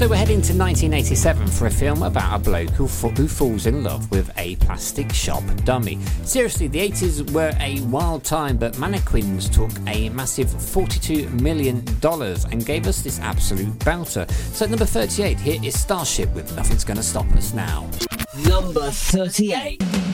So we're heading to 1987 for a film about a bloke who falls in love with a plastic shop dummy. Seriously, the 80s were a wild time, but Mannequins took a massive $42 million and gave us this absolute belter. So at number 38, here is Starship with Nothing's Gonna Stop Us Now. Number 38.